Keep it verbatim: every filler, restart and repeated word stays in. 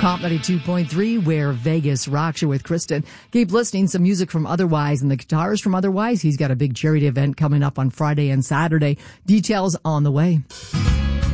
Comp ninety-two point three, where Vegas rocks you with Kristen. Keep listening. Some music from Otherwise and the guitarist from Otherwise. He's got a big charity event coming up on Friday and Saturday. Details on the way.